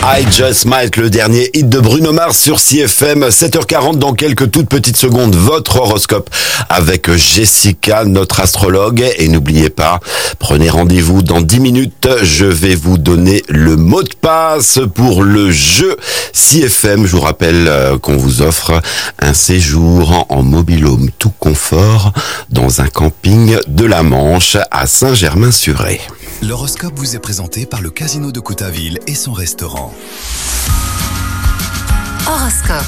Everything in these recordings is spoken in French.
I Just Might, le dernier hit de Bruno Mars sur CFM. 7h40 dans quelques toutes petites secondes. Votre horoscope avec Jessica, notre astrologue. Et n'oubliez pas, prenez rendez-vous dans 10 minutes. Je vais vous donner le mot de passe pour le jeu CFM. Je vous rappelle qu'on vous offre un séjour en mobil-home tout confort dans un camping de la Manche à Saint-Germain-sur-Ré. L'horoscope vous est présenté par le Casino de Coutaville et son restaurant. Horoscope.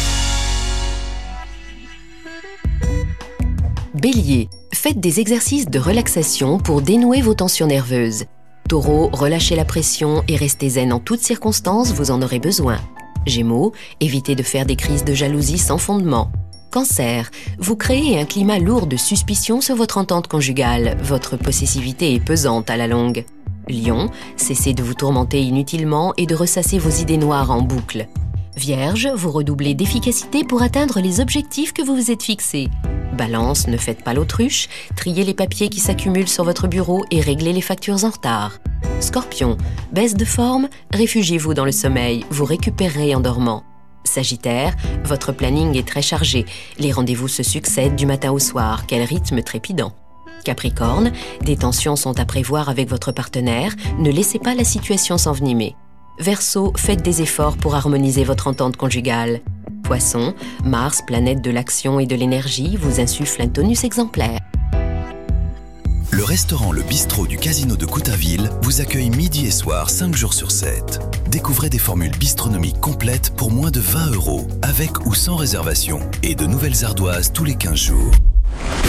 Bélier, faites des exercices de relaxation pour dénouer vos tensions nerveuses. Taureau, relâchez la pression et restez zen en toutes circonstances, vous en aurez besoin. Gémeaux, évitez de faire des crises de jalousie sans fondement. Cancer, vous créez un climat lourd de suspicion sur votre entente conjugale. Votre possessivité est pesante à la longue. Lion, cessez de vous tourmenter inutilement et de ressasser vos idées noires en boucle. Vierge, vous redoublez d'efficacité pour atteindre les objectifs que vous vous êtes fixés. Balance, ne faites pas l'autruche, triez les papiers qui s'accumulent sur votre bureau et réglez les factures en retard. Scorpion, baisse de forme, réfugiez-vous dans le sommeil, vous récupérerez en dormant. Sagittaire, votre planning est très chargé. Les rendez-vous se succèdent du matin au soir. Quel rythme trépidant. Capricorne, des tensions sont à prévoir avec votre partenaire. Ne laissez pas la situation s'envenimer. Verseau, faites des efforts pour harmoniser votre entente conjugale. Poisson, Mars, planète de l'action et de l'énergie, vous insuffle un tonus exemplaire. Le restaurant Le Bistrot du Casino de Coutaville vous accueille midi et soir 5 jours sur 7. Découvrez des formules bistronomiques complètes pour moins de 20 €, avec ou sans réservation, et de nouvelles ardoises tous les 15 jours.